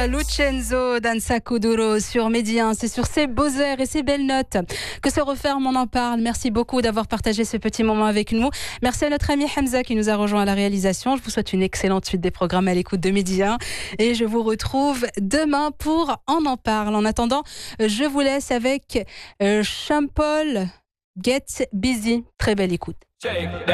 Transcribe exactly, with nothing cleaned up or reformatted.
Lucenzo Danza Kuduro sur Médien. C'est sur ces beaux airs et ces belles notes que se referme On en parle. Merci beaucoup d'avoir partagé ce petit moment avec nous. Merci à notre ami Hamza qui nous a rejoint à la réalisation. Je vous souhaite une excellente suite des programmes à l'écoute de Médien et je vous retrouve demain pour On en parle. En attendant, je vous laisse avec euh, Sean Paul Get Busy. Très belle écoute.